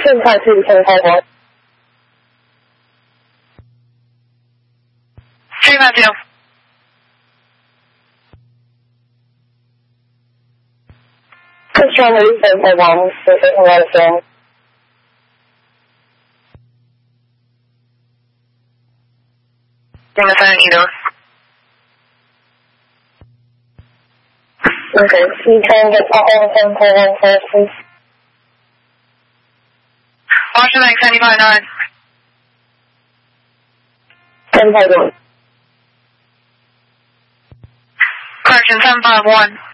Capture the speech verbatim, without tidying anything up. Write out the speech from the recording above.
ten five two, ten five one. three five two. Christian Lee, ten five one, station one seven. Lima seven Edo. Okay, can you try and get that on ten five one first, please? Washington Bank seventy-five nine. ten five one. Correction seven five one.